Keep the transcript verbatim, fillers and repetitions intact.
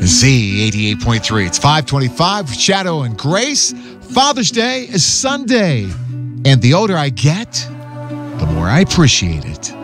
Z eighty-eight point three. It's five twenty-five, Shadow and Grace. Father's Day is Sunday. And the older I get, the more I appreciate it.